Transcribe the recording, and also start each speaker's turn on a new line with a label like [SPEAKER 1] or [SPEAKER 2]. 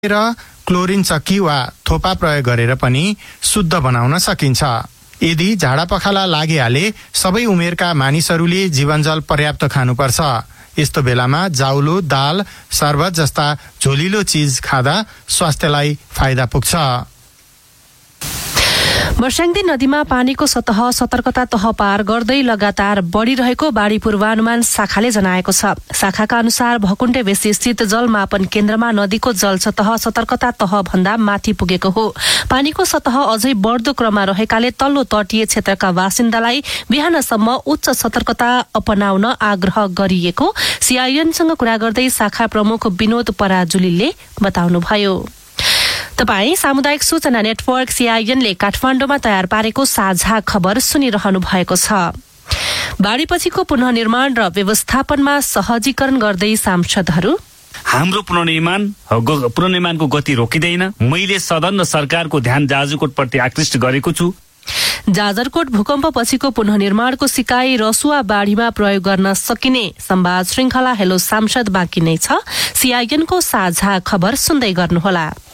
[SPEAKER 1] र क्लोरिन चक्की वा थोपा प्रयोग गरेर पनि शुद्ध बनाउन सकिन्छ। यदि झाडापखाला लागिहाले सबै उमेरका मानिसहरूले जीवनजल पर्याप्त खानुपर्छ। यस्तो बेलामा जाउलो, दाल, शरबत जस्ता झोलिलो चीज खाँदा स्वास्थ्यलाई फाइदा पुग्छ।
[SPEAKER 2] मर्स्याङ्दी नदीमा पानीको सतह सतर्कता तह पार गर्दै लगातार बढ़िरहेको बाढी पूर्वानुमान शाखाले जनाएको छ। शाखाका अनुसार भकुण्डे बेसी स्थित जल मापन केन्द्रमा नदीको जल सतह सतर्कता तह भन्दा माथि पुगेको हो। पानीको सतह अझै बढ्दो क्रममा रहेकाले तल्लो तटीय क्षेत्रका बासिन्दालाई बिहानसम्म उच्च सतर्कता अपनाउन आग्रह गरिएको सीआईएनसँग कुरा गर्दै शाखा प्रमुख विनोद पराजुलीले बताउनुभयो। तपाई सामुदायिक सूचना नेटवर्क सीआईएनले काठमाडौँमा तयार पारेको साझा खबर सुनिरहनु भएको छ। बाढीपछिको पुनर्निर्माण र व्यवस्थापनमा सहजीकरण गर्दै सांसदहरू
[SPEAKER 3] हाम्रो पुनर्निर्माणको गति रोकिँदैन। मैले सदन र सरकारको ध्यान जाजरकोटप्रति आकृष्ट गरेको छु।
[SPEAKER 2] जाजरकोट भूकम्प पछिको पुनर्निर्माणको सिकाइ रसुवा बाढीमा प्रयोग गर्न सकिने संवाद श्रृंखला हेलो सांसद बाँकी नै छ। सीआईएनको साझा खबर सुन्दै गर्नुहोला।